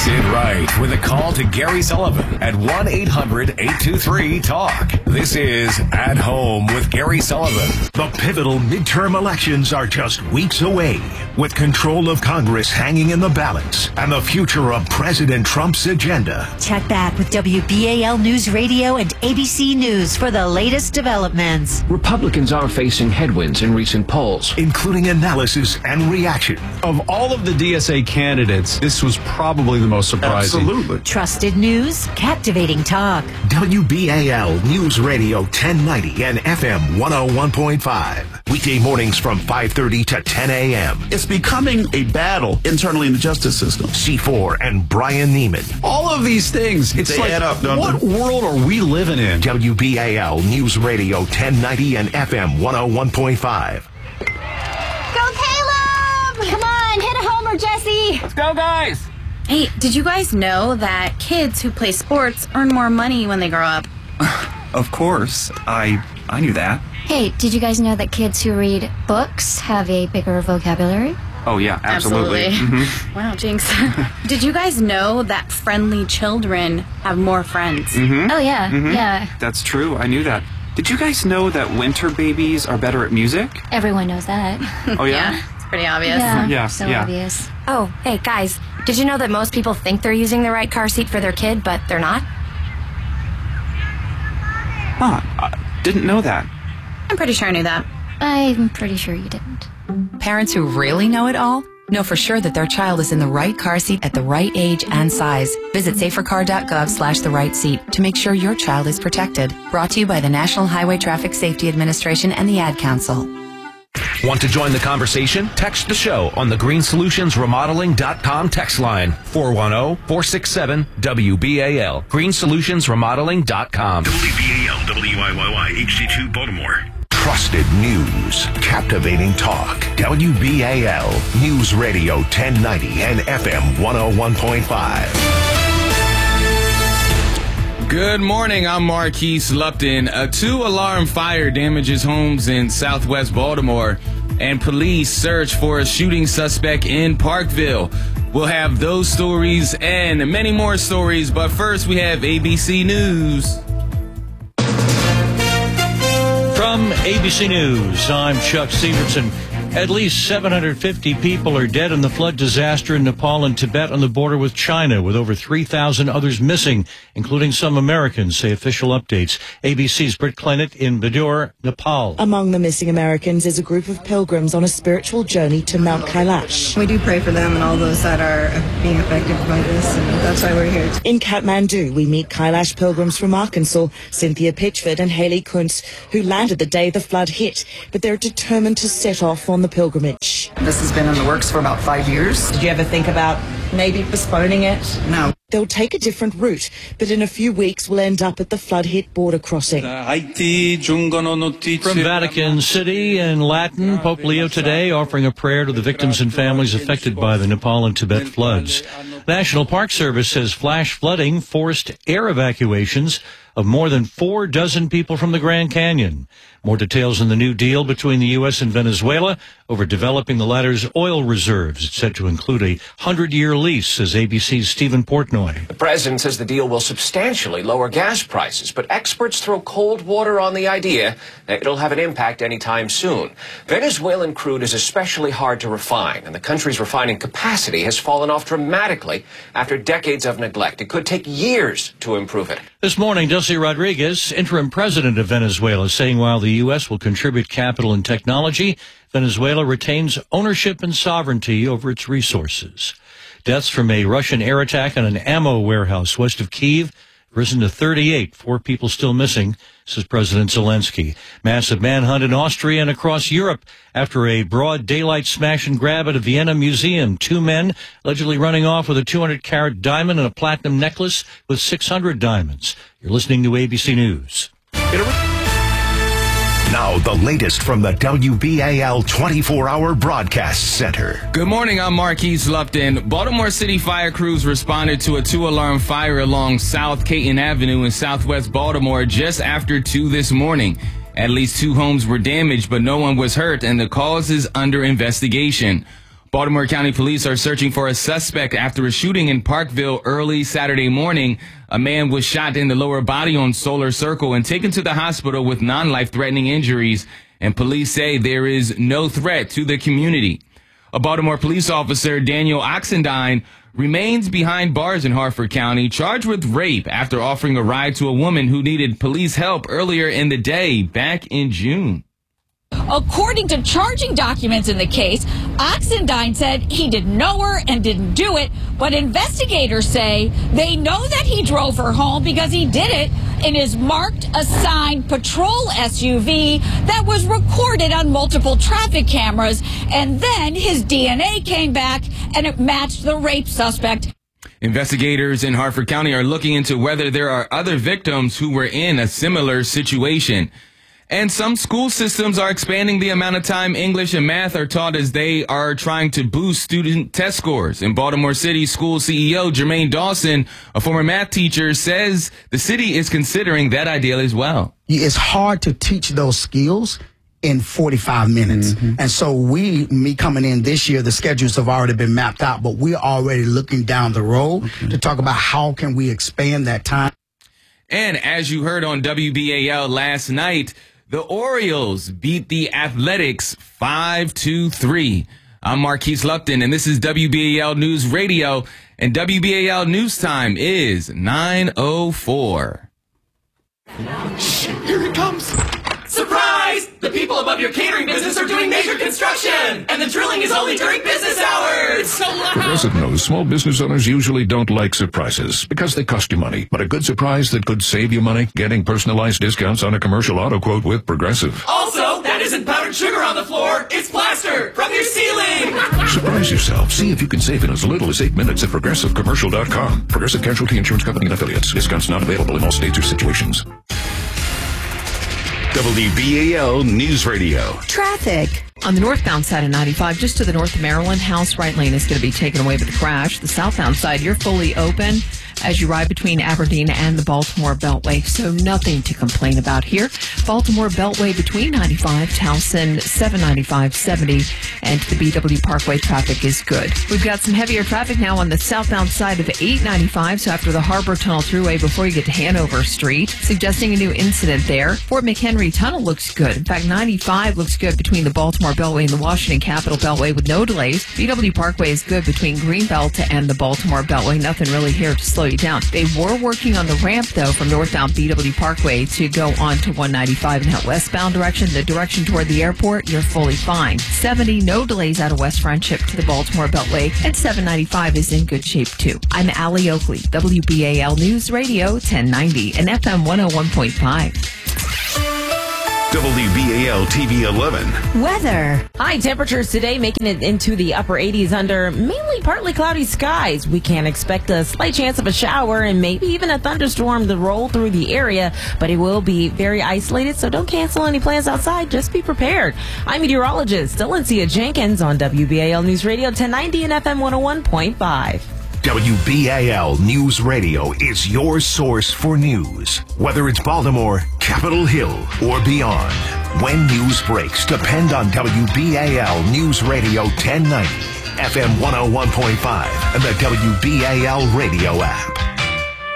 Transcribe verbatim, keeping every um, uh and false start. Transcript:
Fix It Right with a call to Gary Sullivan at one eight hundred eight two three talk. This is At Home with Gary Sullivan. The pivotal midterm elections are just weeks away, with control of Congress hanging in the balance and the future of President Trump's agenda. Check back with W B A L News Radio and A B C News for the latest developments. Republicans are facing headwinds in recent polls, including analysis and reaction. Of all of the D S A candidates, this was probably the most surprising. Absolutely. Trusted news, captivating talk. W B A L News Radio ten ninety and F M one oh one point five. Weekday mornings from five thirty to ten a.m. It's becoming a battle internally in the justice system. C four and Brian Neiman. All of these things, it's they like, add up, don't what they? world are we living in? W B A L News Radio ten ninety and F M one oh one point five. Go Caleb! Come on, hit a homer, Jesse! Let's go, guys! Hey, did you guys know that kids who play sports earn more money when they grow up? Of course. I I knew that. Hey, did you guys know that kids who read books have a bigger vocabulary? Oh, yeah, absolutely. Absolutely. Mm-hmm. Wow, Jinx. Did you guys know that friendly children have more friends? Mm-hmm. Oh, yeah, Mm-hmm. yeah. That's true. I knew that. Did you guys know that winter babies are better at music? Everyone knows that. Oh, yeah? Yeah, it's pretty obvious. Yeah, Yeah, so yeah. obvious. Oh, hey, guys, did you know that most people think they're using the right car seat for their kid, but they're not? Huh. I didn't know that. I'm pretty sure I knew that. I'm pretty sure you didn't. Parents who really know it all know for sure that their child is in the right car seat at the right age and size. Visit safercar.gov slash the right seat to make sure your child is protected. Brought to you by the National Highway Traffic Safety Administration and the Ad Council. Want to join the conversation? Text the show on the green solutions remodeling dot com text line four one zero, four six seven, W B A L. green solutions remodeling dot com. W B A L W I Y Y H D two Baltimore. Trusted news, captivating talk. W B A L News Radio ten ninety and F M one oh one point five. Good morning, I'm Marquise Lupton. A two-alarm fire damages homes in southwest Baltimore, and police search for a shooting suspect in Parkville. We'll have those stories and many more stories, but first we have A B C News. From A B C News, I'm Chuck Severson. At least seven hundred fifty people are dead in the flood disaster in Nepal and Tibet on the border with China, with over three thousand others missing, including some Americans, say official updates. A B C's Britt Clennett in Badur, Nepal. Among the missing Americans is a group of pilgrims on a spiritual journey to Mount Kailash. We do pray for them and all those that are being affected by this, and that's why we're here. In Kathmandu, we meet Kailash pilgrims from Arkansas, Cynthia Pitchford and Haley Kuntz, who landed the day the flood hit, but they're determined to set off on the pilgrimage. This has been in the works for about five years. Did you ever think about maybe postponing it? No. They'll take a different route, but in a few weeks will end up at the flood-hit border crossing. From Vatican City in Latin, Pope Leo today offering a prayer to the victims and families affected by the Nepal and Tibet floods. National Park Service says flash flooding forced air evacuations of more than four dozen people from the Grand Canyon. More details in the new deal between the U S and Venezuela over developing the latter's oil reserves. It's set to include a hundred-year lease, says A B C's Stephen Portnoy. The president says the deal will substantially lower gas prices, but experts throw cold water on the idea that it'll have an impact anytime soon. Venezuelan crude is especially hard to refine, and the country's refining capacity has fallen off dramatically after decades of neglect. It could take years to improve it. This morning, Delcy Rodriguez, interim president of Venezuela, saying while the U S will contribute capital and technology, Venezuela retains ownership and sovereignty over its resources. Deaths from a Russian air attack on an ammo warehouse west of Kyiv risen to thirty-eight. Four people still missing, says President Zelensky. Massive manhunt in Austria and across Europe after a broad daylight smash and grab at a Vienna museum. Two men allegedly running off with a two hundred carat diamond and a platinum necklace with six hundred diamonds. You're listening to A B C News. Now, the latest from the W B A L twenty-four hour Broadcast Center. Good morning, I'm Marquise Lupton. Baltimore City fire crews responded to a two-alarm fire along South Caton Avenue in southwest Baltimore just after two this morning. At least two homes were damaged, but no one was hurt, and the cause is under investigation. Baltimore County Police are searching for a suspect after a shooting in Parkville early Saturday morning. A man was shot in the lower body on Solar Circle and taken to the hospital with non-life-threatening injuries, and police say there is no threat to the community. A Baltimore police officer, Daniel Oxendine, remains behind bars in Harford County, charged with rape after offering a ride to a woman who needed police help earlier in the day back in June. According to charging documents in the case, Oxendine said he didn't know her and didn't do it, but investigators say they know that he drove her home because he did it in his marked assigned patrol S U V that was recorded on multiple traffic cameras, and then his D N A came back and it matched the rape suspect. Investigators in Harford County are looking into whether there are other victims who were in a similar situation. And some school systems are expanding the amount of time English and math are taught as they are trying to boost student test scores. In Baltimore City, school C E O Jermaine Dawson, a former math teacher, says the city is considering that idea as well. It's hard to teach those skills in forty-five minutes. Mm-hmm. And so we, me coming in this year, the schedules have already been mapped out, but we're already looking down the road okay. to talk about how can we expand that time. And as you heard on W B A L last night, the Orioles beat the Athletics five to three. I'm Marquise Lupton, and this is W B A L News Radio, and W B A L News Time is nine oh four. Shh, here it comes. Surprise! The people above your catering business are doing major construction, and the drilling is only during business hours. So loud. Progressive knows small business owners usually don't like surprises because they cost you money. But a good surprise that could save you money, getting personalized discounts on a commercial auto quote with Progressive. Also, that isn't powdered sugar on the floor. It's plaster from your ceiling. Surprise yourself. See if you can save in as little as eight minutes at Progressive Commercial dot com. Progressive Casualty Insurance Company and Affiliates. Discounts not available in all states or situations. W B A L News Radio. Traffic. On the northbound side of ninety-five, just to the north of Maryland, House right lane is going to be taken away with a crash. The southbound side, you're fully open as you ride between Aberdeen and the Baltimore Beltway, so nothing to complain about here. Baltimore Beltway between ninety-five, Towson, seven ninety-five, seventy, and to the B W Parkway, traffic is good. We've got some heavier traffic now on the southbound side of eight ninety-five, so after the Harbor Tunnel Thruway before you get to Hanover Street, suggesting a new incident there. Fort McHenry Tunnel looks good. In fact, ninety-five looks good between the Baltimore Beltway and the Washington Capitol Beltway with no delays. B W Parkway is good between Greenbelt and the Baltimore Beltway. Nothing really here to slow you down. They were working on the ramp, though, from northbound B W Parkway to go on to one ninety-five in that westbound direction. The direction toward the airport, you're fully fine. seventy, no delays out of West Friendship to the Baltimore Beltway, and seven ninety-five is in good shape, too. I'm Allie Oakley, W B A L News Radio ten ninety and F M one oh one point five. W B A L T V eleven. Weather. High temperatures today making it into the upper eighties under mainly partly cloudy skies. We can expect a slight chance of a shower and maybe even a thunderstorm to roll through the area, but it will be very isolated, so don't cancel any plans outside. Just be prepared. I'm meteorologist Delencia Jenkins on W B A L News Radio ten ninety and F M one oh one point five. W B A L News Radio is your source for news. Whether it's Baltimore, Capitol Hill, or beyond. When news breaks, depend on W B A L News Radio ten ninety, F M one oh one point five, and the W B A L radio app.